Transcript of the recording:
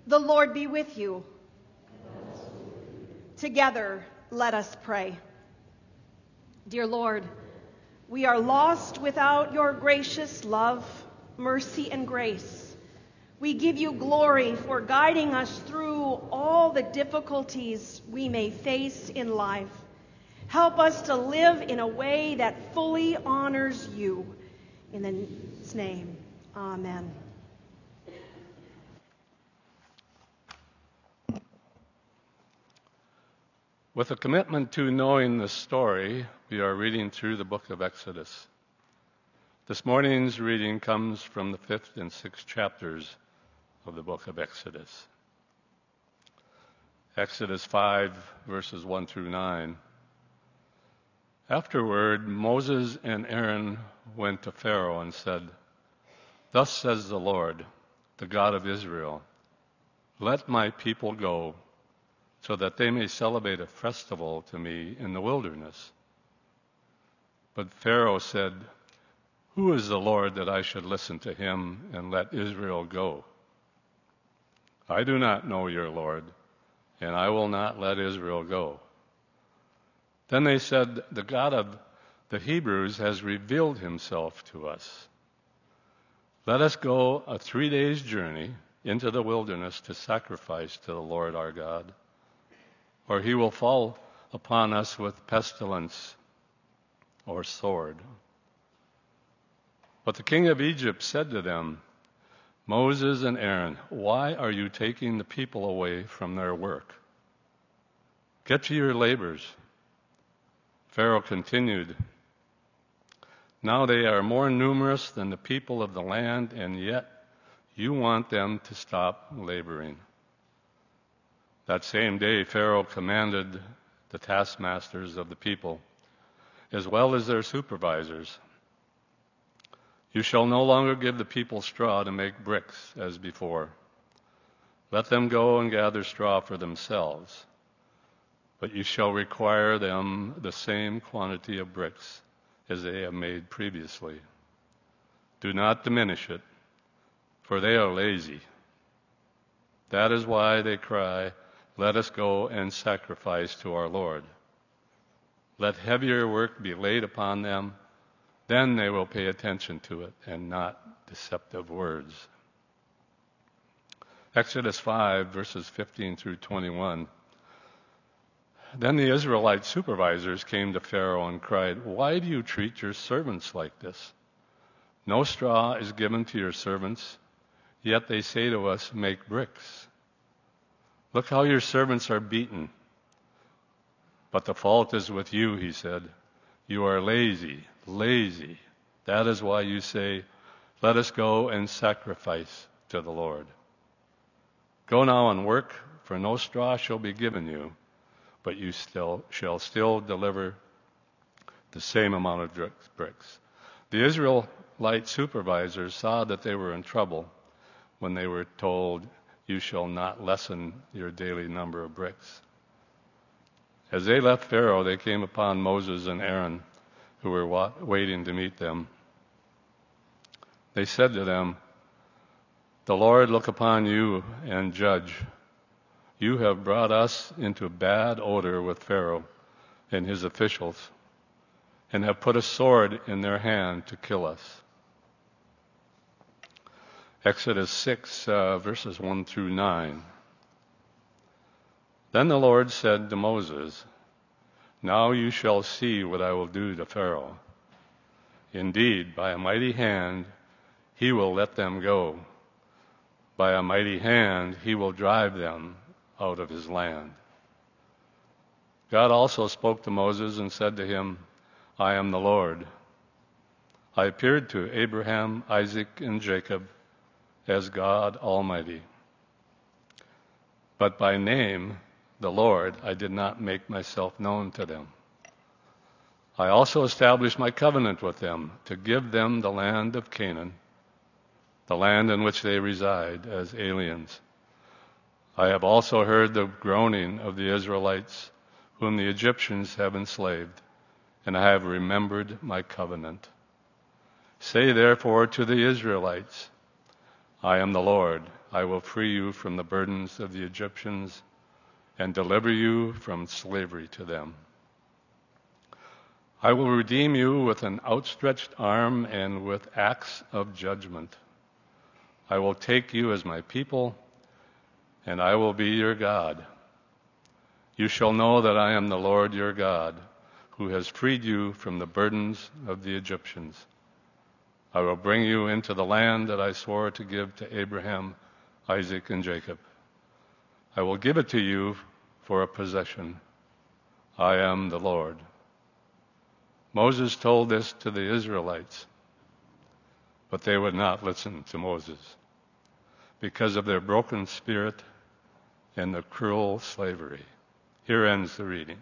The Lord be with you. Together, let us pray. Dear Lord, we are lost without your gracious love, mercy, and grace. We give you glory for guiding us through all the difficulties we may face in life. Help us to live in a way that fully honors you. In His name, amen. With a commitment to knowing the story, we are reading through the book of Exodus. This morning's reading comes from the 5th and 6th chapters of the book of Exodus. Exodus 5, verses 1 through 9. Afterward, Moses and Aaron went to Pharaoh and said, "Thus says the Lord, the God of Israel, let my people go, so that they may celebrate a festival to me in the wilderness." But Pharaoh said, "Who is the Lord that I should listen to him and let Israel go? I do not know your Lord, and I will not let Israel go." Then they said, "The God of the Hebrews has revealed himself to us. Let us go a 3 days' journey into the wilderness to sacrifice to the Lord our God, or he will fall upon us with pestilence or sword." But the king of Egypt said to them, "Moses and Aaron, why are you taking the people away from their work? Get to your labors." Pharaoh continued, "Now they are more numerous than the people of the land, and yet you want them to stop laboring." That same day, Pharaoh commanded the taskmasters of the people, as well as their supervisors, "You shall no longer give the people straw to make bricks as before. Let them go and gather straw for themselves, but you shall require them the same quantity of bricks as they have made previously. Do not diminish it, for they are lazy. That is why they cry, 'Let us go and sacrifice to our Lord.' Let heavier work be laid upon them, then they will pay attention to it and not deceptive words." Exodus 5, verses 15 through 21. Then the Israelite supervisors came to Pharaoh and cried, "Why do you treat your servants like this? No straw is given to your servants, yet they say to us, 'Make bricks.' Look how your servants are beaten." "But the fault is with you," he said. "You are lazy. That is why you say, 'Let us go and sacrifice to the Lord.' Go now and work, for no straw shall be given you, but you shall still deliver the same amount of bricks." The Israelite supervisors saw that they were in trouble when they were told, "You shall not lessen your daily number of bricks." As they left Pharaoh, they came upon Moses and Aaron, who were waiting to meet them. They said to them, "The Lord look upon you and judge. You have brought us into bad odor with Pharaoh and his officials, and have put a sword in their hand to kill us." Exodus 6, verses 1 through 9. Then the Lord said to Moses, "Now you shall see what I will do to Pharaoh. Indeed, by a mighty hand he will let them go. By a mighty hand he will drive them out of his land." God also spoke to Moses and said to him, "I am the Lord. I appeared to Abraham, Isaac, and Jacob as God Almighty. But by name, the Lord, I did not make myself known to them. I also established my covenant with them to give them the land of Canaan, the land in which they reside as aliens. I have also heard the groaning of the Israelites, whom the Egyptians have enslaved, and I have remembered my covenant. Say therefore to the Israelites, I am the Lord. I will free you from the burdens of the Egyptians and deliver you from slavery to them. I will redeem you with an outstretched arm and with acts of judgment. I will take you as my people, and I will be your God. You shall know that I am the Lord your God, who has freed you from the burdens of the Egyptians. I will bring you into the land that I swore to give to Abraham, Isaac, and Jacob. I will give it to you for a possession. I am the Lord. Moses told this to the Israelites, but they would not listen to Moses because of their broken spirit and the cruel slavery. Here ends the reading.